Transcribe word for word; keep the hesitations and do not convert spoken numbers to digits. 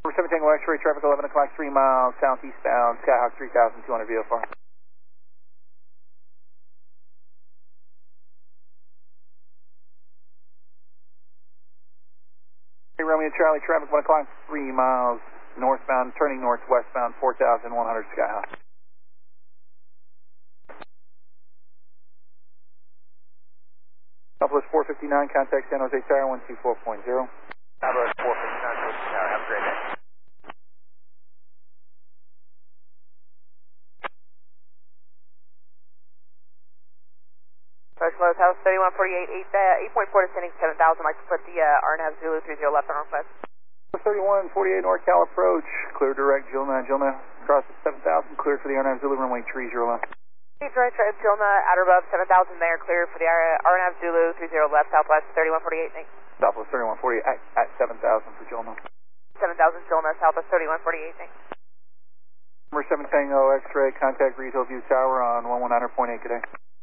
Number seven Tango X-ray, traffic eleven o'clock, three miles, southeastbound, Skyhawk three thousand two hundred V F R. Hey, Romeo Charlie, traffic one o'clock, three miles, northbound, turning northwestbound, four thousand one hundred Skyhawk. Southwest four fifty-nine, contact San Jose Tower one two four point zero. Southwest four fifty-nine, San Jose Tower, have a great day. Approach Lowe's House thirty-one forty-eight, eight, uh, eight point four descending seven thousand. Like to put the uh, R N F Zulu three zero left on request. thirty-one forty-eight NorCal approach, clear direct, Gilna, Gilna, cross at seven thousand, cleared for the R N F Zulu, runway three zero left. Hey, direct, uh, Gilna, outer above seven thousand there, clear for the uh, R N F Zulu three zero left, southwest thirty-one forty-eight, thanks. Southwest thirty-one forty-eight at, at seven thousand for Gilna. seven thousand Gilna, southwest thirty-one forty-eight, thanks. Number seven Tango X-ray, contact Reed Hillview Tower on one one nine point eight, good day.